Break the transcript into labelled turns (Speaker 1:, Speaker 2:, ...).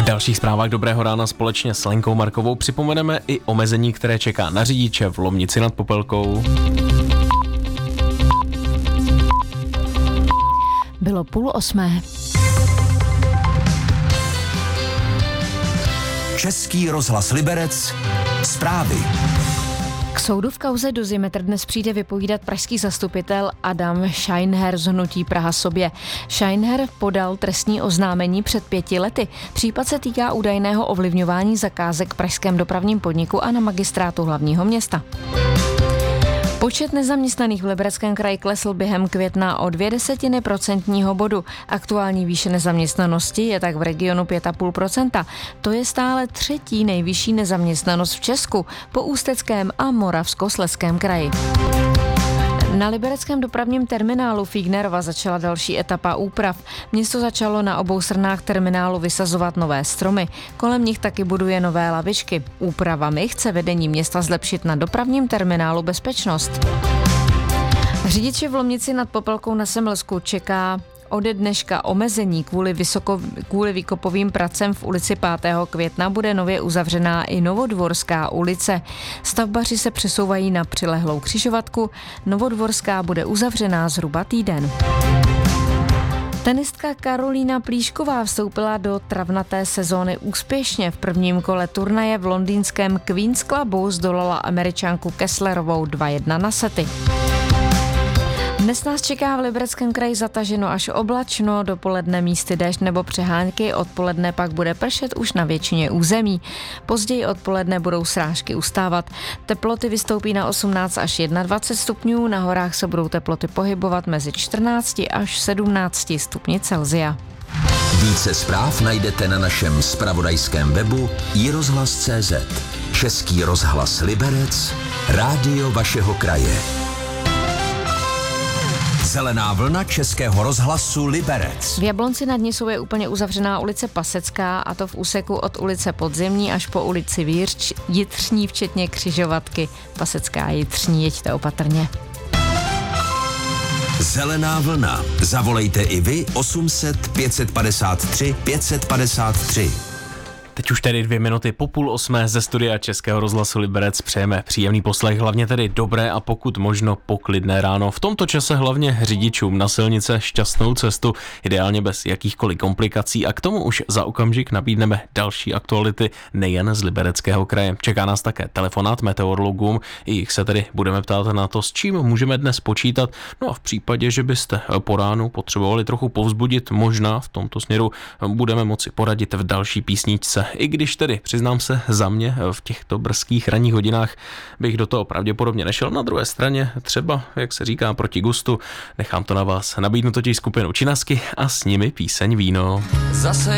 Speaker 1: dalších zprávách Dobrého rána společně s Lenkou Markovou připomeneme i omezení, které čeká na řidiče v Lomnici nad Popelkou.
Speaker 2: Bylo 7:30.
Speaker 3: Český rozhlas Liberec. Zprávy.
Speaker 2: K soudu v kauze Dozimetr dnes přijde vypovídat pražský zastupitel Adam Scheinher z hnutí Praha sobě. Scheinher podal trestní oznámení před 5 lety. Případ se týká údajného ovlivňování zakázek v pražském dopravním podniku a na magistrátu hlavního města. Počet nezaměstnaných v Libereckém kraji klesl během května o 0,2 procentního bodu. Aktuální výše nezaměstnanosti je tak v regionu 5,5%. To je stále třetí nejvyšší nezaměstnanost v Česku po Ústeckém a Moravskoslezském kraji. Na libereckém dopravním terminálu Fígnerova začala další etapa úprav. Město začalo na obou stranách terminálu vysazovat nové stromy. Kolem nich taky buduje nové lavičky. Úpravami chce vedení města zlepšit na dopravním terminálu bezpečnost. Řidiče v Lomnici nad Popelkou na Semlsku čeká ode dneška omezení kvůli výkopovým pracem v ulici 5. května bude nově uzavřená i Novodvorská ulice. Stavbaři se přesouvají na přilehlou křižovatku. Novodvorská bude uzavřená zhruba týden. Tenistka Karolína Plíšková vstoupila do travnaté sezóny úspěšně. V prvním kole turnaje v londýnském Queen's Clubu zdolala Američanku Kesslerovou 2-1 na sety. Dnes nás čeká v Libereckém kraji zataženo až oblačno, dopoledne místy déšť nebo přehánky, odpoledne pak bude pršet už na většině území. Později odpoledne budou srážky ustávat. Teploty vystoupí na 18 až 21 stupňů, na horách se budou teploty pohybovat mezi 14 až 17 stupni Celsia.
Speaker 3: Více zpráv najdete na našem zpravodajském webu iRozhlas.cz. Český rozhlas Liberec, rádio vašeho kraje. Zelená vlna Českého rozhlasu Liberec.
Speaker 2: V Jablonci nad Nisou je úplně uzavřená ulice Pasecká, a to v úseku od ulice Podzemní až po ulici Jitřní, včetně křižovatky Pasecká a Jitřní. Jeďte opatrně.
Speaker 3: Zelená vlna. Zavolejte i vy 800 553 553.
Speaker 1: Teď už tedy 2 minuty po 7:30 ze studia Českého rozhlasu Liberec přejeme příjemný poslech, hlavně tedy dobré a pokud možno poklidné ráno. V tomto čase hlavně řidičům na silnice šťastnou cestu, ideálně bez jakýchkoliv komplikací, a k tomu už za okamžik nabídneme další aktuality nejen z Libereckého kraje. Čeká nás také telefonát meteorologům, jich se tedy budeme ptát na to, s čím můžeme dnes počítat. No a v případě, že byste po ránu potřebovali trochu povzbudit, možná v tomto směru budeme moci poradit v další písničce. I když tedy, přiznám se, za mě v těchto brzkých ranních hodinách bych do toho pravděpodobně nešel. Na druhé straně třeba, jak se říká, proti gustu, nechám to na vás. Nabídnu totiž skupinu Činasky a s nimi píseň Víno. Zase